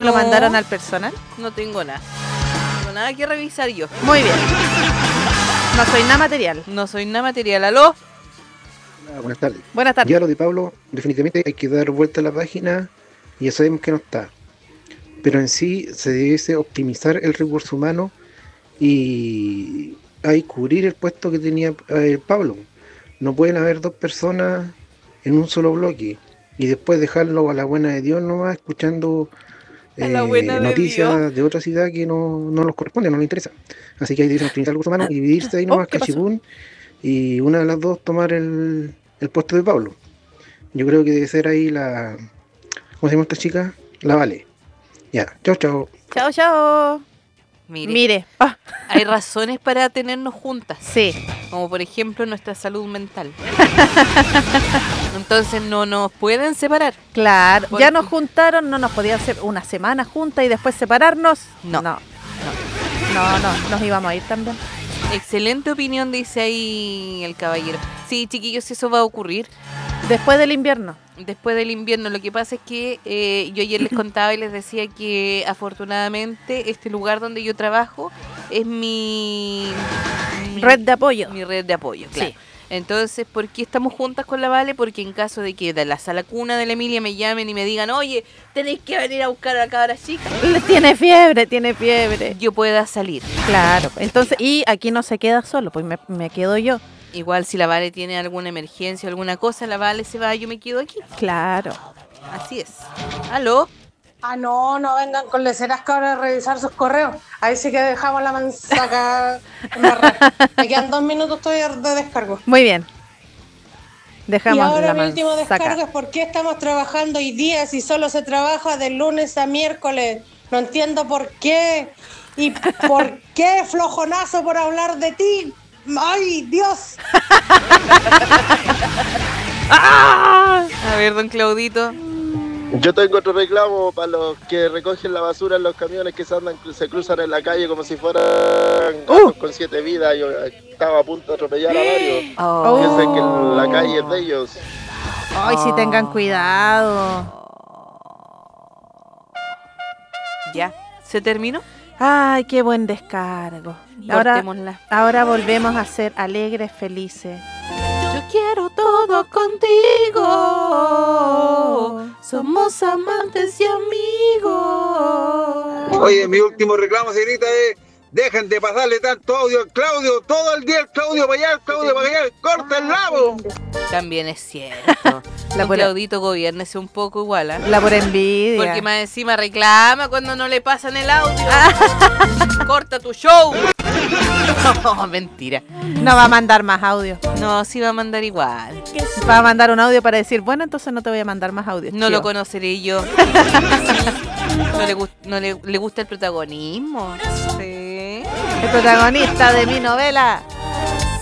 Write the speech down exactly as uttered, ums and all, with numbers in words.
lo No. mandaron al personal? No tengo nada. No tengo nada que revisar yo. Muy bien. No soy nada material. No soy nada material. ¿Aló? Ah, buenas tardes. Buenas tardes. Ya lo de Pablo, definitivamente hay que dar vuelta a la página y ya sabemos que no está. Pero en sí se debe optimizar el recurso humano y hay cubrir el puesto que tenía eh, Pablo. No pueden haber dos personas en un solo bloque y después dejarlo a la buena de Dios nomás escuchando A la eh, buena de noticias Dios. de otra ciudad que no, no nos corresponde, no nos interesa. Así que hay que optimizar el recurso humano y dividirse ahí Oh, nomás, ¿qué pasó? cachipún, y una de las dos tomar el, el puesto de Pablo. Yo creo que debe ser ahí la... ¿Cómo se llama esta chica? La Vale. Ya, chao, chao. Chao, chao. Mire, Mire. Ah, hay razones para tenernos juntas. sí. Como por ejemplo nuestra salud mental. Entonces no nos pueden separar. Claro. Porque- Ya nos juntaron, no nos podían hacer una semana juntas y después separarnos. No. No. No, no. Nos íbamos a ir también. Excelente opinión, dice ahí el caballero. Sí, chiquillos, eso va a ocurrir Después del invierno. después del invierno. Lo que pasa es que eh, yo ayer les contaba y les decía que afortunadamente este lugar donde yo trabajo es mi, mi Red de apoyo. mi red de apoyo, claro. Sí. Entonces, ¿por qué estamos juntas con la Vale? Porque en caso de que de la sala cuna de la Emilia me llamen y me digan, oye, tenéis que venir a buscar a la cabra chica, Tiene fiebre, tiene fiebre. yo pueda salir. Claro. Entonces, y aquí no se queda solo, pues me, me quedo yo. Igual si la Vale tiene alguna emergencia o alguna cosa, la Vale se va, yo me quedo aquí. Claro. Así es. ¿Aló? Ah, no, no vengan con leceras que ahora a revisar sus correos. Ahí sí que dejamos la manzaca embarrada. Me quedan dos minutos todavía de descargo. Muy bien. Y Dejamos ahora la mi último descargo manzaca. es por qué estamos trabajando hoy día si solo se trabaja de lunes a miércoles. No entiendo por qué. ¿Y por qué flojonazo por hablar de ti? ¡Ay, Dios! A ver, don Claudito. Yo tengo otro reclamo para los que recogen la basura en los camiones que se andan, se cruzan en la calle como si fueran gatos con siete vidas. Yo estaba a punto de atropellar a varios. Oh. Piensen que la calle es de ellos. Ay, sí, tengan cuidado. Ya, ¿se terminó? Ay, qué buen descargo. Ahora, Cortémosla. ahora volvemos a ser alegres, felices. Yo quiero todo contigo. Somos amantes y amigos. Oye, mi último reclamo, señorita, es dejen de pasarle tanto audio al Claudio, todo el día el Claudio para allá, el Claudio para allá, corta el labo. También es cierto. La Don pura- Claudito, gobiernese un poco igual, ¿ah? La por envidia. Porque más encima reclama cuando no le pasan el audio. Corta tu show. No, mentira. No va a mandar más audio. No, sí va a mandar igual. Va a mandar un audio para decir, bueno, entonces no te voy a mandar más audio. No lo conoceré yo. No le, gust- no le, le gusta el protagonismo. Sí. El protagonista de mi novela.